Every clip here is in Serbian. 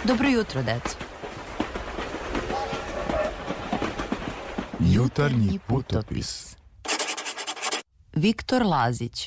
Dobro jutro, deco. Jutarnji putopis. Viktor Lazić.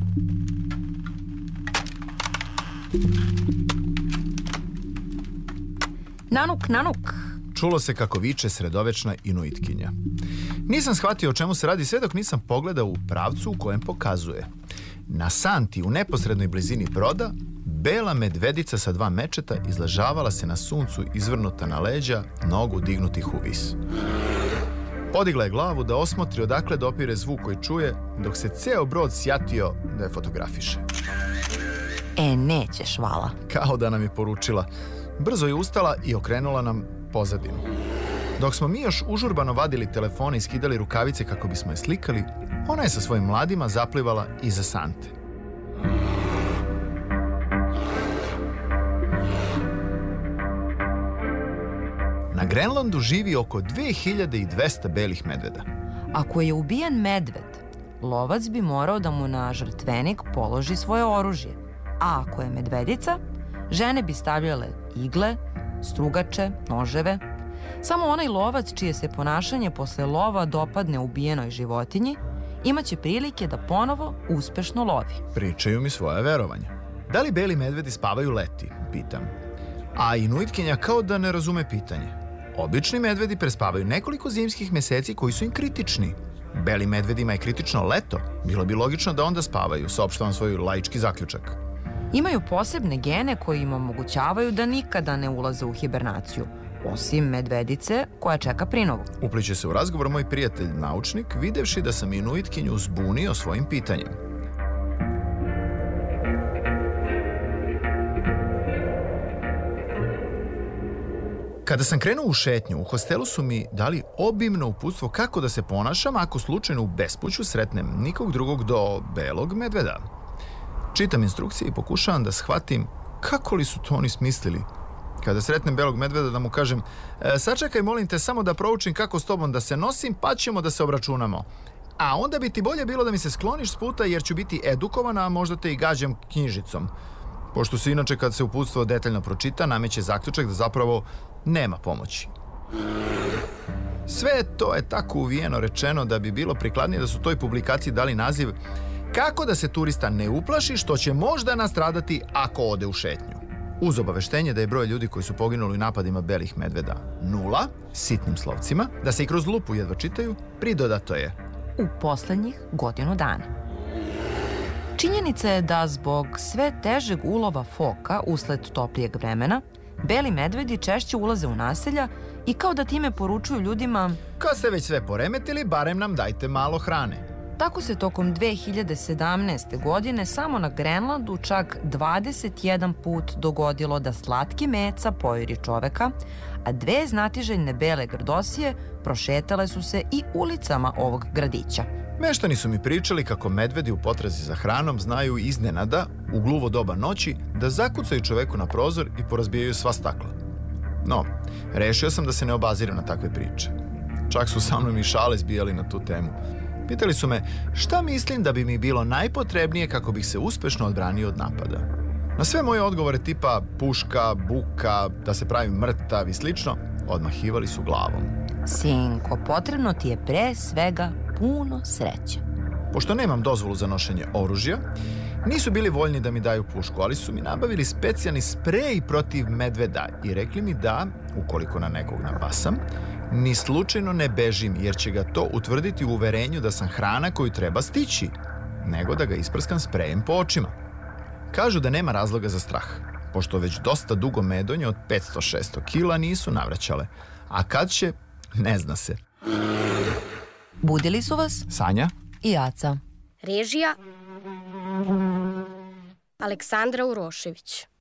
Nanuk, nanuk. Čulo se kako viče sredovečna inuitkinja. Nisam shvatio o čemu se radi sve dok nisam pogledao u pravcu u kojem pokazuje. Na santi u neposrednoj blizini broda bela medvedica sa 2 mečeta izležavala se na suncu izvrnuta na leđa, nogu dignutih u vis. Podigla je glavu da osmotri odakle dopire zvuk koji čuje, dok se ceo brod sjatio da je fotografiše. Nećeš, vala. Kao da nam je poručila. Brzo je ustala i okrenula nam pozadinu. Dok smo mi još užurbano vadili telefone i skidali rukavice kako bismo je slikali, ona je sa svojim mladima zaplivala iza sante. Na Grenlandu živi oko 2200 belih medveda. Ako je ubijen medved, lovac bi morao da mu na žrtvenik položi svoje oružje. A ako je medvedica, žene bi stavljale igle, strugače, noževe. Samo onaj lovac čije se ponašanje posle lova dopadne ubijenoj životinji imaće prilike da ponovo uspešno lovi. Pričaju mi svoja verovanja. Da li beli medvedi spavaju leti, pitam. A inuitkinja kao da ne razume pitanje. Obični medvedi prespavaju nekoliko zimskih meseci koji su im kritični. Belim medvedima je kritično leto. Bilo bi logično da onda spavaju, saopštavam svoj laički zaključak. Imaju posebne gene koji im omogućavaju da nikada ne ulaze u hibernaciju, osim medvedice koja čeka prinovu. Upliće se u razgovor moj prijatelj naučnik, videvši da sam inuitkinju zbunio svojim pitanjem. Kada sam krenuo u šetnju, u hostelu su mi dali obimno uputstvo kako da se ponašam ako slučajno u bespuću sretnem nikog drugog do belog medveda. Čitam instrukcije i pokušavam da shvatim kako li su to oni smislili. Kada sretnem belog medveda da mu kažem sačekaj, molim te, samo da proučim kako s tobom da se nosim, pa ćemo da se obračunamo. A onda bi ti bolje bilo da mi se skloniš s puta jer ću biti edukovana, a možda te i gađam knjižicom. Pošto se inače kad se uputstvo detaljno pročita, nameće zaključak da zapravo nema pomoći. Sve to je tako uvijeno rečeno da bi bilo prikladnije da su toj publikaciji dali naziv Kako da se turista ne uplaši što će možda nastradati ako ode u šetnju. Uz obaveštenje da je broj ljudi koji su poginuli u napadima belih medveda 0, sitnim slovcima, da se i kroz lupu jedva čitaju, pridodato je u poslednjih godinu dana. Činjenica je da zbog sve težeg ulova foka usled toplijeg vremena, beli medvedi češće ulaze u naselja i kao da time poručuju ljudima: kad ste već sve poremetili, barem nam dajte malo hrane. Tako se tokom 2017. godine samo na Grenlandu čak 21 put dogodilo da slatki meca pojuri čoveka, a 2 znatiželjne bele grdosije prošetale su se i ulicama ovog gradića. Meštani su mi pričali kako medvedi u potrazi za hranom znaju iznenada, u gluvo doba noći, da zakucaju čoveku na prozor i porazbijaju sva stakla. No, rešio sam da se ne obaziram na takve priče. Čak su sa mnom i šale zbijali na tu temu. Pitali su me šta mislim da bi mi bilo najpotrebnije kako bih se uspešno odbranio od napada. Na sve moje odgovore tipa puška, buka, da se pravim mrtav i slično, odmahivali su glavom. Sinko, potrebno ti je pre svega puno sreće. Pošto nemam dozvolu za nošenje oružja, nisu bili voljni da mi daju pušku, ali su mi nabavili specijalni sprej protiv medveda i rekli mi da, ukoliko na nekog napasam, ni slučajno ne bežim, jer će ga to utvrditi u uverenju da sam hrana koju treba stići, nego da ga isprskam sprejem po očima. Kažu da nema razloga za strah, pošto već dosta dugo medonje od 500-600 kila nisu navraćale, a kad će, ne zna se. Budili su vas Sanja i Aca. Režija Aleksandra Urošević.